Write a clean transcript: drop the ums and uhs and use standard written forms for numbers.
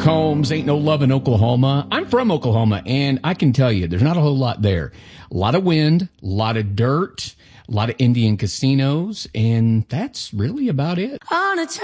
Combs, Ain't No Love in Oklahoma. I'm from Oklahoma, and I can tell you there's not a whole lot there. A lot of wind, a lot of dirt, a lot of Indian casinos, and that's really about it. On a